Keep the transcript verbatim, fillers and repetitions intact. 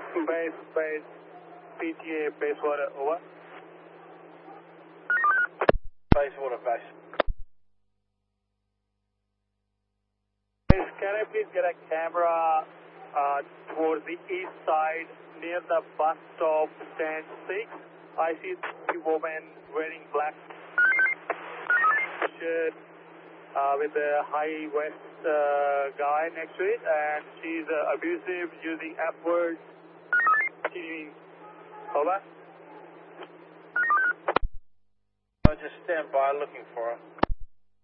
Base, base, P T A, base water, over. Base water, base. Base, can I please get a camera uh, towards the east side near the bus stop stand six? I see the woman wearing black shirt uh, with a high vest uh, guy next to it, and she's uh, abusive, using F words. Over. I'll just stand by looking for her.